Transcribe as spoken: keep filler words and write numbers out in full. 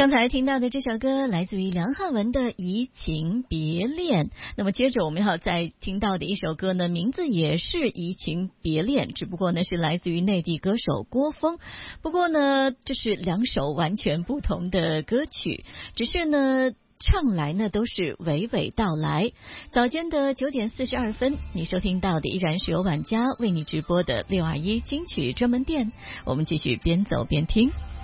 刚才听到的这首歌来自于梁汉文的《移情别恋》，那么接着我们要再听到的一首歌呢，名字也是《移情别恋》，只不过呢是来自于内地歌手郭峰。不过呢，这是两首完全不同的歌曲，只是呢唱来呢都是娓娓道来。早间的九点四十二分，你收听到的依然是由晚家为你直播的六二一金曲专门店，我们继续边走边听。